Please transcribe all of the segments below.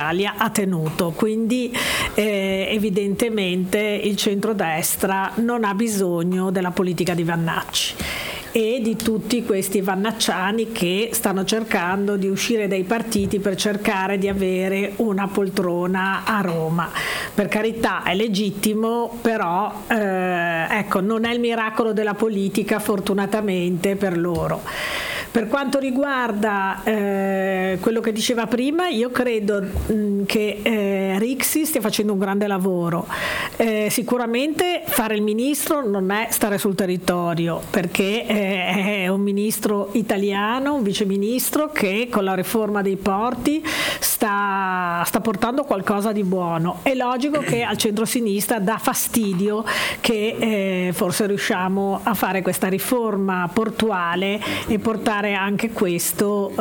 Italia ha tenuto, quindi evidentemente il centrodestra non ha bisogno della politica di Vannacci e di tutti questi vannacciani che stanno cercando di uscire dai partiti per cercare di avere una poltrona a Roma. Per carità, è legittimo, però ecco, non è il miracolo della politica, fortunatamente per loro. Per quanto riguarda quello che diceva prima, io credo che Rixi stia facendo un grande lavoro. Sicuramente fare il ministro non è stare sul territorio, perché è un ministro italiano, un viceministro che con la riforma dei porti sta portando qualcosa di buono. È logico che al centro-sinistra dà fastidio che forse riusciamo a fare questa riforma portuale e portare anche questo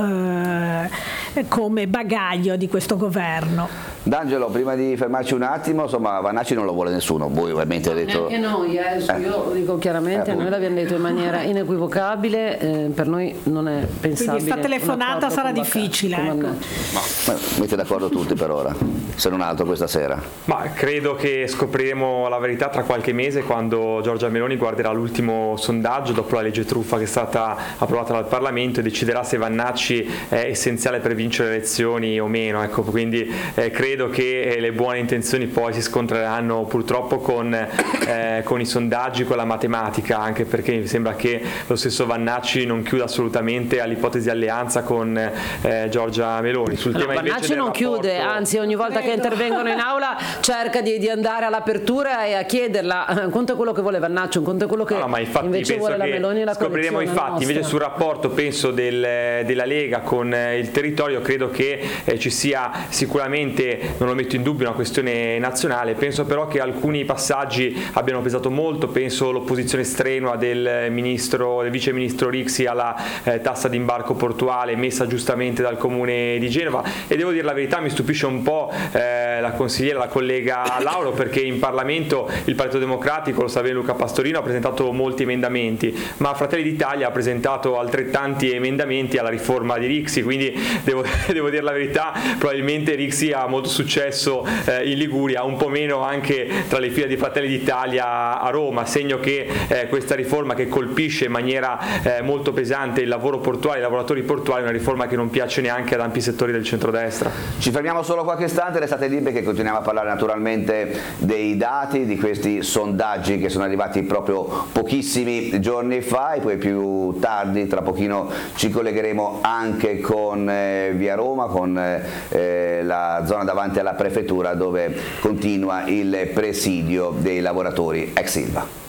come bagaglio di questo governo. D'Angelo, prima di fermarci un attimo, insomma, Vannacci non lo vuole nessuno, voi ovviamente avete detto... Neanche noi, io dico chiaramente, noi l'abbiamo detto in maniera inequivocabile, per noi non è pensabile. Quindi sta telefonata sarà difficile. Ecco. Ma mette d'accordo tutti per ora, se non altro questa sera? Ma credo che scopriremo la verità tra qualche mese, quando Giorgia Meloni guarderà l'ultimo sondaggio dopo la legge truffa che è stata approvata dal Parlamento e deciderà se Vannacci è essenziale per vincere le elezioni o meno. Ecco, quindi credo che le buone intenzioni poi si scontreranno purtroppo con i sondaggi, con la matematica, anche perché mi sembra che lo stesso Vannacci non chiuda assolutamente all'ipotesi di alleanza con Giorgia Meloni. Sul tema Vannacci non chiude, anzi ogni volta che intervengono in aula cerca di andare all'apertura e a chiederla. Un conto è quello che vuole Vannacci, un conto è quello che invece vuole la Meloni e la scopriremo i fatti. Invece sul rapporto penso della Lega con il territorio credo che ci sia sicuramente, non lo metto in dubbio, una questione nazionale. Penso però che alcuni passaggi abbiano pesato molto, penso l'opposizione strenua del vice ministro Rixi alla tassa d'imbarco portuale messa giustamente dal comune di Genova, e devo dire la verità, mi stupisce un po' la consigliera, la collega Lauro, perché in Parlamento il Partito Democratico, lo sa bene Luca Pastorino, ha presentato molti emendamenti, ma Fratelli d'Italia ha presentato altrettanti emendamenti alla riforma di Rixi, quindi devo dire la verità, probabilmente Rixi ha molto successo in Liguria, un po' meno anche tra le fila di Fratelli d'Italia a Roma, segno che questa riforma che colpisce in maniera molto pesante il lavoro portuale, i lavoratori portuali, è una riforma che non piace neanche ad ampi settori del centrodestra. Ci fermiamo solo qualche istante, restate lì perché continuiamo a parlare naturalmente dei dati, di questi sondaggi che sono arrivati proprio pochissimi giorni fa, e poi più tardi, tra pochino, ci collegheremo anche con via Roma, con la zona davanti alla prefettura dove continua il presidio dei lavoratori ex Ilva.